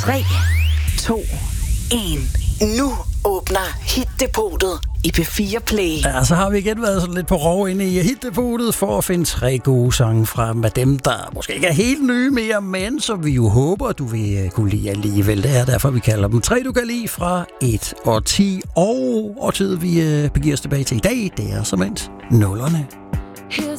3, 2, 1. Nu åbner Hit-depotet i P4 Play. Ja, så har vi igen været sådan lidt på rov inde i Hit-depotet for at finde 3 gode sange frem af dem, der måske ikke er helt nye mere, men som vi jo håber, du vil kunne lide alligevel. Det er derfor, vi kalder dem 3, du kan lide fra 1 og 10. Og årtiet, vi begiver os tilbage til i dag, det er som endt 0'erne.